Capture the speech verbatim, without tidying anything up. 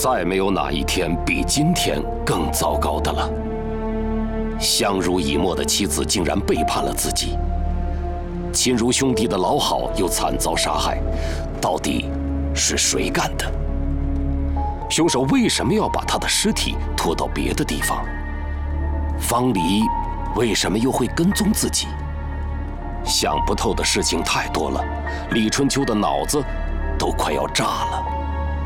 再没有哪一天比今天更糟糕的了。相濡以沫的妻子竟然背叛了自己，亲如兄弟的老郝又惨遭杀害，到底是谁干的？凶手为什么要把他的尸体拖到别的地方？方离为什么又会跟踪自己？想不透的事情太多了，李春秋的脑子都快要炸了。